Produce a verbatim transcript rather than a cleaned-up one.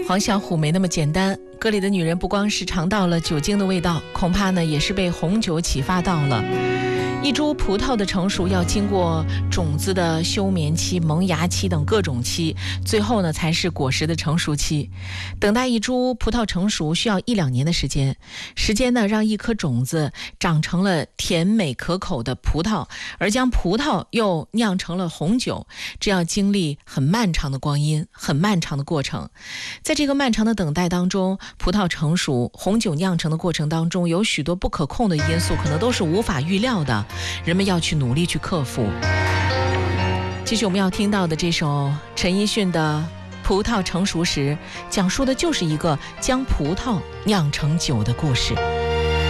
黄小琥没那么简单，歌里的女人不光是尝到了酒精的味道，恐怕呢也是被红酒启发到了。一株葡萄的成熟要经过种子的休眠期、萌芽期等各种期，最后呢才是果实的成熟期。等待一株葡萄成熟需要一两年的时间，时间呢让一颗种子长成了甜美可口的葡萄，而将葡萄又酿成了红酒，这要经历很漫长的光阴，很漫长的过程。在这个漫长的等待当中，葡萄成熟、红酒酿成的过程当中，有许多不可控的因素，可能都是无法预料的，人们要去努力去克服。继续我们要听到的这首陈奕迅的《葡萄成熟时》，讲述的就是一个将葡萄酿成酒的故事。